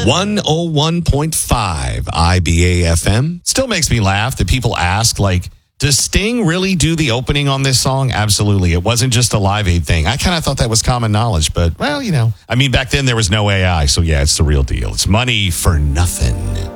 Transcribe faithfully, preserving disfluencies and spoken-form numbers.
one oh one point five I B A F M. Still makes me laugh that people ask, like, does Sting really do the opening on this song? Absolutely. It wasn't just a Live Aid thing. I kind of thought that was common knowledge, but, well, you know. I mean, back then there was no A I, so yeah, it's the real deal. It's money for nothing.